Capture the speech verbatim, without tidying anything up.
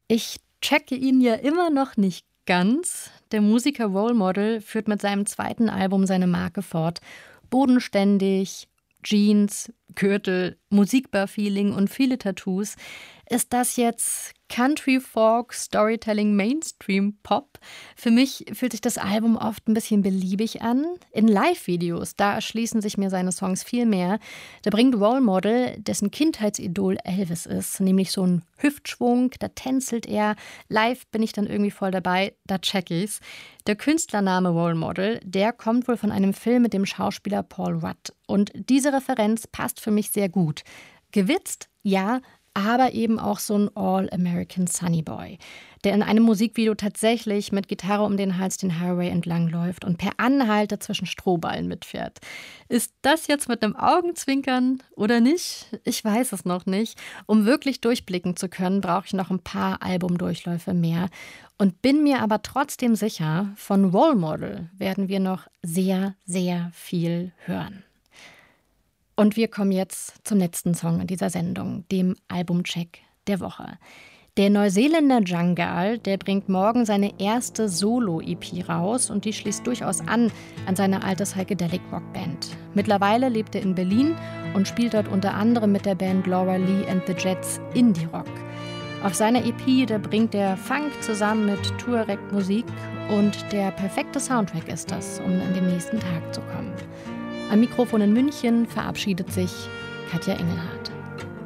Ich checke ihn ja immer noch nicht ganz. Der Musiker Role Model führt mit seinem zweiten Album seine Marke fort. Bodenständig, Jeans, Gürtel, Musikbar-Feeling und viele Tattoos. Ist das jetzt Country, Folk, Storytelling, Mainstream, Pop? Für mich fühlt sich das Album oft ein bisschen beliebig an. In Live-Videos, da erschließen sich mir seine Songs viel mehr. Da bringt Role Model, dessen Kindheitsidol Elvis ist, nämlich so einen Hüftschwung, da tänzelt er. Live bin ich dann irgendwie voll dabei, da check ich's. Der Künstlername Role Model, der kommt wohl von einem Film mit dem Schauspieler Paul Rudd. Und diese Referenz passt für mich sehr gut. Gewitzt, ja, aber eben auch so ein All-American Sunny Boy, der in einem Musikvideo tatsächlich mit Gitarre um den Hals den Highway entlangläuft und per Anhalter zwischen Strohballen mitfährt. Ist das jetzt mit einem Augenzwinkern oder nicht? Ich weiß es noch nicht. Um wirklich durchblicken zu können, brauche ich noch ein paar Albumdurchläufe mehr und bin mir aber trotzdem sicher, von Role Model werden wir noch sehr, sehr viel hören. Und wir kommen jetzt zum letzten Song in dieser Sendung, dem Albumcheck der Woche. Der Neuseeländer Jungle, der bringt morgen seine erste Solo-E P raus und die schließt durchaus an an seine alte Psychedelic-Rockband. Mittlerweile lebt er in Berlin und spielt dort unter anderem mit der Band Laura Lee and the Jets Indie-Rock. Auf seiner E P, da bringt er Funk zusammen mit Tuareg-Musik und der perfekte Soundtrack ist das, um an den nächsten Tag zu kommen. Am Mikrofon in München verabschiedet sich Katja Engelhardt.